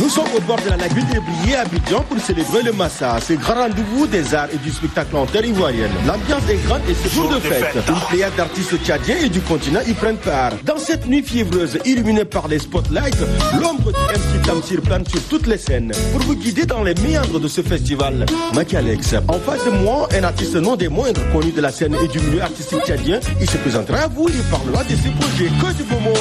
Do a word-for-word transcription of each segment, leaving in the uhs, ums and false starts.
Nous sommes au bord de la lagune de Brié à Abidjan pour célébrer le Massa, ce grand rendez-vous des arts et du spectacle en terre ivoirienne. L'ambiance est grande et c'est jour de fête. Une pléiade d'artistes tchadiens et du continent y prennent part. Dans cette nuit fiévreuse, illuminée par les spotlights, l'ombre du M C Tamsir plane sur toutes les scènes. Pour vous guider dans les méandres de ce festival, Maki Alex. En face de moi, un artiste non des moindres connu de la scène et du milieu artistique tchadien. Il se présentera à vous et parlera de ses projets. Que du beau monde.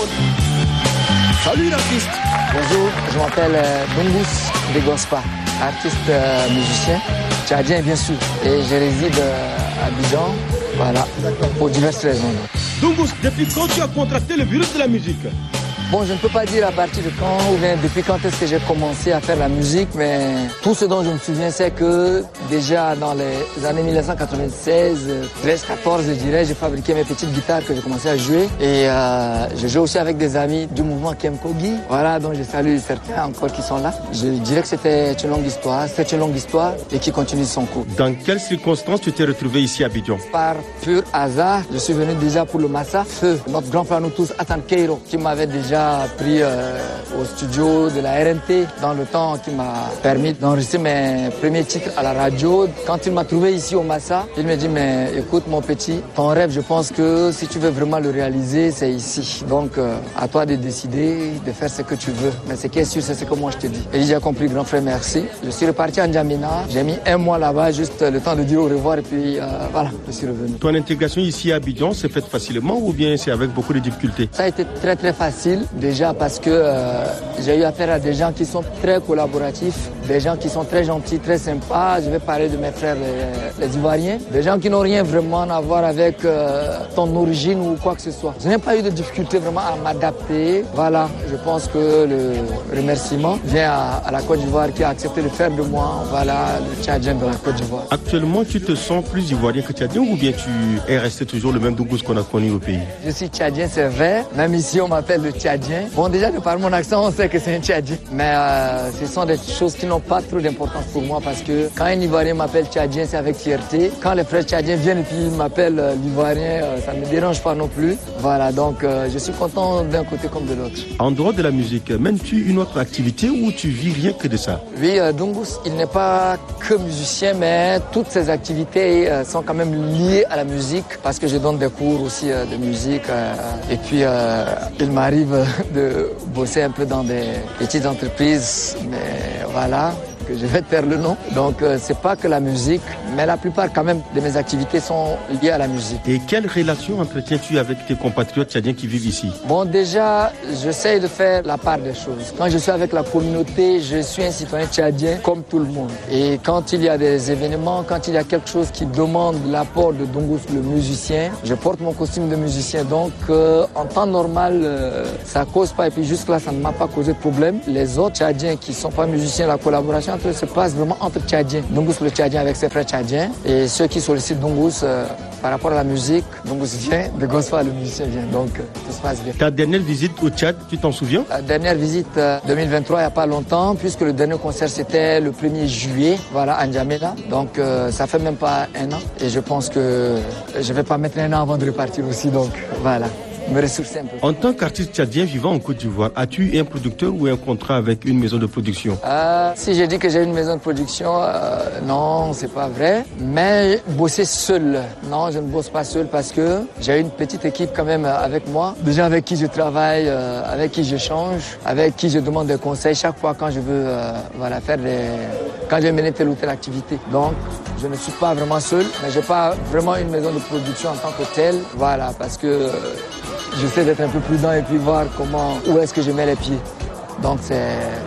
Salut l'artiste. Bonjour, je m'appelle euh, Dongus Degospa, artiste euh, musicien, tchadien bien sûr. Et je réside euh, à Abidjan, voilà, pour diverses raisons. Dongus, depuis quand tu as contracté le virus de la musique? Bon, je ne peux pas dire à partir de quand ou bien depuis quand est-ce que j'ai commencé à faire la musique, mais tout ce dont je me souviens, c'est que déjà dans les années mille neuf cent quatre-vingt-seize, treize, quatorze, je dirais, j'ai fabriqué mes petites guitares que j'ai commencé à jouer. Et euh, je joue aussi avec des amis du mouvement Kemkogi. Voilà, donc je salue certains encore qui sont là. Je dirais que c'était une longue histoire, c'est une longue histoire et qui continue son cours. Dans quelles circonstances tu t'es retrouvé ici à Abidjan? Par pur hasard, je suis venu déjà pour le Massa. Feu, notre grand frère nous tous, Atan Keiro, qui m'avait déjà pris euh, au studio de la R N T dans le temps qui m'a permis d'enregistrer mes premiers titres à la radio. Quand il m'a trouvé ici au Massa, il m'a dit mais écoute mon petit, ton rêve je pense que si tu veux vraiment le réaliser c'est ici. Donc euh, à toi de décider de faire ce que tu veux. Mais ce qui est sûr c'est ce que moi je te dis. Et j'ai compris grand frère merci. Je suis reparti à N'Djamena, j'ai mis un mois là-bas juste le temps de dire au revoir et puis euh, voilà, je suis revenu. Ton intégration ici à Abidjan s'est faite facilement ou bien c'est avec beaucoup de difficultés? Ça a été très très facile. Déjà parce que euh, j'ai eu affaire à des gens qui sont très collaboratifs, des gens qui sont très gentils, très sympas. Je vais parler de mes frères les, les Ivoiriens, des gens qui n'ont rien vraiment à voir avec euh, ton origine ou quoi que ce soit. Je n'ai pas eu de difficulté vraiment à m'adapter. Voilà, je pense que le remerciement vient à, à la Côte d'Ivoire qui a accepté de faire de moi, voilà, le Tchadien de la Côte d'Ivoire. Actuellement, tu te sens plus ivoirien que tchadien ou bien tu es resté toujours le même Dongus qu'on a connu au pays? Je suis tchadien, c'est vrai. Même ici, on m'appelle le Tchadien. Bon, déjà, de par mon accent, on sait que c'est un Tchadien. Mais euh, ce sont des choses qui n'ont pas trop d'importance pour moi parce que quand un Ivoirien m'appelle Tchadien, c'est avec fierté. Quand les frères Tchadiens viennent et puis ils m'appellent euh, l'Ivoirien, euh, ça ne me dérange pas non plus. Voilà, donc euh, je suis content d'un côté comme de l'autre. En dehors de la musique, mènes-tu une autre activité ou tu vis rien que de ça? Oui, euh, Dongus, il n'est pas que musicien, mais toutes ses activités euh, sont quand même liées à la musique parce que je donne des cours aussi euh, de musique. Euh, et puis, euh, il m'arrive de bosser un peu dans des petites entreprises, mais voilà, que je vais taire le nom. Donc, euh, c'est pas que la musique, mais la plupart quand même de mes activités sont liées à la musique. Et quelle relation entretiens-tu avec tes compatriotes tchadiens qui vivent ici? Bon, déjà, j'essaie de faire la part des choses. Quand je suis avec la communauté, je suis un citoyen tchadien comme tout le monde. Et quand il y a des événements, quand il y a quelque chose qui demande l'apport de Dongus, le musicien, je porte mon costume de musicien. Donc, euh, en temps normal, euh, ça cause pas. Et puis jusque-là, ça ne m'a pas causé de problème. Les autres tchadiens qui sont pas musiciens, la collaboration entre eux se passe vraiment entre tchadiens. Dongus, le tchadien avec ses frères tchadiens. Et ceux qui sollicitent Dongus euh, par rapport à la musique, Dongus vient, Degospa, le musicien vient. Donc, euh, tout se passe bien. Ta dernière visite au Tchad, tu t'en souviens? La dernière visite euh, deux mille vingt-trois, il n'y a pas longtemps, puisque le dernier concert, c'était le premier juillet, voilà, à N'Djamena. Donc, euh, ça fait même pas un an. Et je pense que je vais pas mettre un an avant de repartir aussi. Donc, voilà. Me ressourcer un peu. En tant qu'artiste tchadien vivant en Côte d'Ivoire, as-tu un producteur ou un contrat avec une maison de production? euh, Si j'ai dit que j'ai une maison de production, euh, non, c'est pas vrai. Mais bosser seul, non, je ne bosse pas seul parce que j'ai une petite équipe quand même avec moi. Des gens avec qui je travaille, euh, avec qui j'échange, avec qui je demande des conseils chaque fois quand je veux euh, voilà, faire des... quand j'ai mené telle ou telle activité. Donc, je ne suis pas vraiment seul, mais j'ai pas vraiment une maison de production en tant que telle. Voilà, parce que... Euh, j'essaie d'être un peu prudent et puis voir comment, où est-ce que je mets les pieds. Donc c'est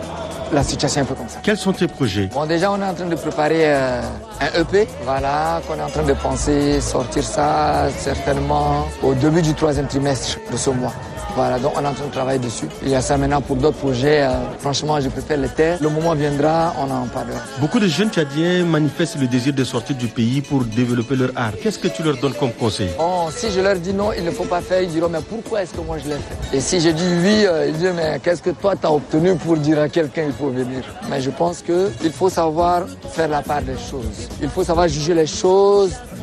la situation un peu comme ça. Quels sont tes projets? Bon, déjà on est en train de préparer euh, un E P, voilà, qu'on est en train de penser sortir ça certainement au début du troisième trimestre de ce mois. Voilà, donc on est en train de travailler dessus. Il y a ça maintenant pour d'autres projets. Euh, franchement, je préfère les taire. Le moment viendra, on en parlera. Beaucoup de jeunes Tchadiens manifestent le désir de sortir du pays pour développer leur art. Qu'est-ce que tu leur donnes comme conseil? Bon, si je leur dis non, il ne faut pas faire, ils diront mais pourquoi est-ce que moi je l'ai fait? Et si je dis oui, euh, ils disent mais qu'est-ce que toi tu as obtenu pour dire à quelqu'un il faut venir? Mais je pense qu'il faut savoir faire la part des choses. Il faut savoir juger les choses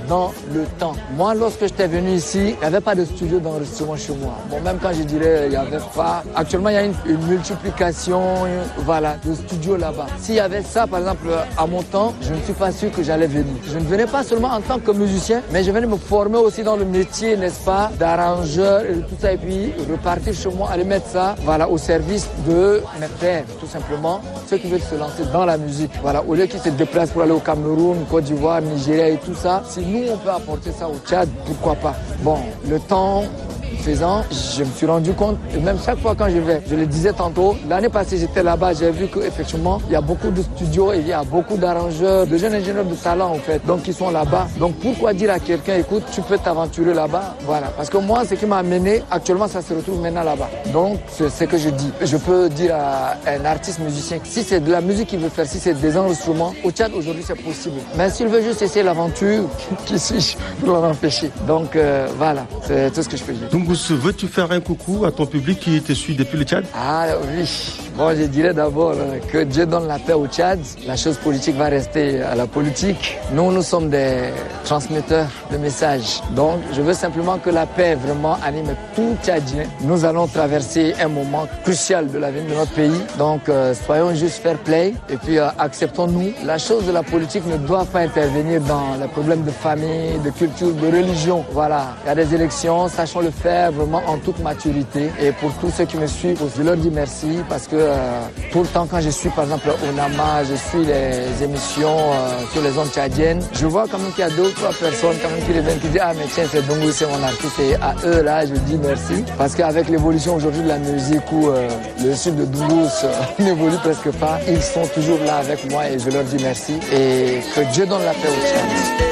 dans le temps. Moi, lorsque j'étais venu ici, il n'y avait pas de studio d'enregistrement chez moi. Bon, même quand je dirais il n'y avait pas. Actuellement, il y a une, une multiplication, une, voilà, de studios là-bas. S'il y avait ça, par exemple, à mon temps, je ne suis pas sûr que j'allais venir. Je ne venais pas seulement en tant que musicien, mais je venais me former aussi dans le métier, n'est-ce pas, d'arrangeur et tout ça, et puis repartir chez moi, aller mettre ça, voilà, au service de mes frères, tout simplement, ceux qui veulent se lancer dans la musique. Voilà, au lieu qu'ils se déplacent pour aller au Cameroun, Côte d'Ivoire, Nigeria et tout ça, si nous on peut apporter ça au Tchad, pourquoi pas. Bon, le temps faisant, je me suis rendu compte, et même chaque fois quand je vais, je le disais tantôt, l'année passée j'étais là-bas, j'ai vu qu'effectivement il y a beaucoup de studios et il y a beaucoup d'arrangeurs, de jeunes ingénieurs de talent en fait, donc qui sont là-bas. Donc pourquoi dire à quelqu'un, écoute, tu peux t'aventurer là-bas, voilà. Parce que moi, ce qui m'a amené, actuellement ça se retrouve maintenant là-bas. Donc c'est ce que je dis. Je peux dire à un artiste musicien, si c'est de la musique qu'il veut faire, si c'est des enregistrements, au Tchad aujourd'hui c'est possible. Mais s'il veut juste essayer l'aventure, qui suis-je pour l'en empêcher? Donc euh, voilà, c'est tout ce que je peux dire. Veux-tu faire un coucou à ton public qui te suit depuis le Tchad? Ah oui, bon je dirais d'abord que Dieu donne la paix au Tchad. La chose politique va rester à la politique. Nous, nous sommes des transmetteurs de messages. Donc je veux simplement que la paix vraiment anime tout Tchadien. Nous allons traverser un moment crucial de l'avenir de notre pays. Donc euh, soyons juste fair play et puis euh, acceptons-nous. La chose de la politique ne doit pas intervenir dans les problèmes de famille, de culture, de religion. Voilà, il y a des élections, sachons le faire vraiment en toute maturité. Et pour tous ceux qui me suivent, je leur dis merci parce que euh, tout le temps quand je suis par exemple au Nama, je suis les émissions euh, sur les ondes tchadiennes, je vois quand même qu'il y a deux ou trois personnes quand même qui reviennent qui disent ah mais tiens c'est Dongo, c'est mon artiste, et à eux là je dis merci parce qu'avec l'évolution aujourd'hui de la musique où euh, le sud de Dongo n'évolue presque pas, ils sont toujours là avec moi et je leur dis merci et que Dieu donne la paix au Tchad.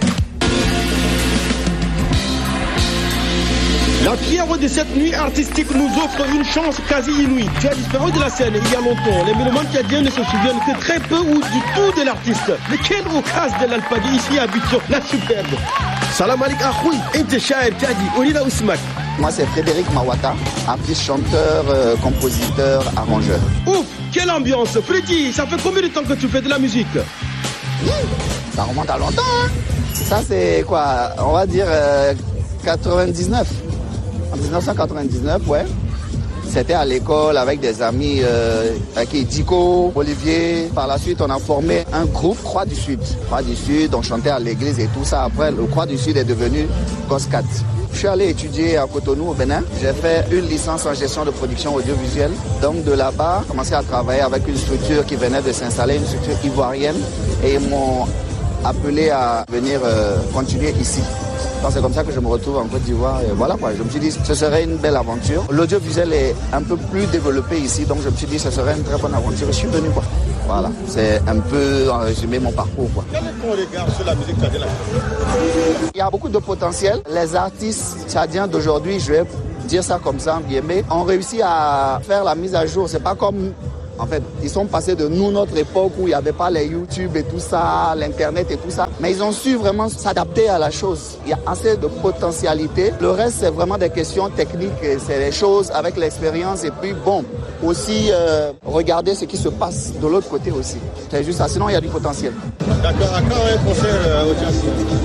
La fièvre de cette nuit artistique nous offre une chance quasi inouïe. Tu as disparu de la scène il y a longtemps. Les mélomanes tchadiens ne se souviennent que très peu ou du tout de l'artiste. Mais quelle occasion de l'Alpadi ici à Abidjan, la superbe. Salam alaikum akhoui, ente shaer tchadi, Olida Ousmak. Moi c'est Frédéric Mawata, artiste, chanteur, euh, compositeur, arrangeur. Ouf, quelle ambiance. Freddy, ça fait combien de temps que tu fais de la musique? Mmh, ça remonte à longtemps, hein. Ça c'est quoi, on va dire euh, quatre-vingt-dix-neuf. En dix-neuf cent quatre-vingt-dix-neuf, ouais. C'était à l'école avec des amis, euh, avec Dico, Olivier. Par la suite, on a formé un groupe, Croix du Sud. Croix du Sud, on chantait à l'église et tout ça. Après, le Croix du Sud est devenu Coscat. Je suis allé étudier à Cotonou, au Bénin. J'ai fait une licence en gestion de production audiovisuelle. Donc de là-bas, j'ai commencé à travailler avec une structure qui venait de s'installer, une structure ivoirienne. Et ils m'ont appelé à venir euh, continuer ici. C'est comme ça que je me retrouve en Côte d'Ivoire et voilà quoi, je me suis dit ce serait une belle aventure. L'audiovisuel est un peu plus développé ici, donc je me suis dit ce serait une très bonne aventure. Je suis venu quoi. Voilà, c'est un peu en résumé mon parcours quoi. Quel est ton regard sur la musique tchadienne? Il y a beaucoup de potentiel. Les artistes tchadiens d'aujourd'hui, je vais dire ça comme ça, ont réussi à faire la mise à jour. C'est pas comme... En fait, ils sont passés de nous, notre époque où il n'y avait pas les YouTube et tout ça, l'Internet et tout ça. Mais ils ont su vraiment s'adapter à la chose. Il y a assez de potentialité. Le reste, c'est vraiment des questions techniques. C'est des choses avec l'expérience. Et puis, bon, aussi, euh, regarder ce qui se passe de l'autre côté aussi. C'est juste ça. Sinon, il y a du potentiel. D'accord. À quand un concert euh, au jazz?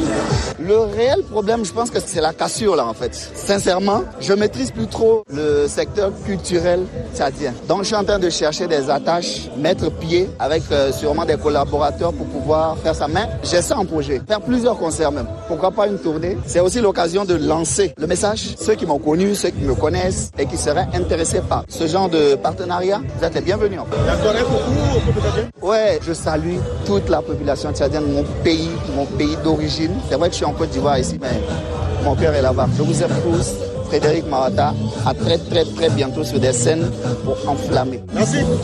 Le réel problème, je pense que c'est la cassure, là, en fait. Sincèrement, je maîtrise plus trop le secteur culturel tchadien. Donc, je suis en train de chercher des attaches, mettre pied avec euh, sûrement des collaborateurs pour pouvoir faire ça. Mais j'ai ça en projet, faire plusieurs concerts même. Pourquoi pas une tournée? C'est aussi l'occasion de lancer le message. Ceux qui m'ont connu, ceux qui me connaissent et qui seraient intéressés par ce genre de partenariat, vous êtes les bienvenus. En fait. D'accord, un coucou au peuple tchadien? Ouais, je salue toute la population tchadienne, mon pays, mon pays d'origine. C'est vrai que je suis en Côte d'Ivoire ici, mais mon cœur est là-bas. Je vous aime tous. Frédéric Mawata, à très très très bientôt sur des scènes pour enflammer. Merci.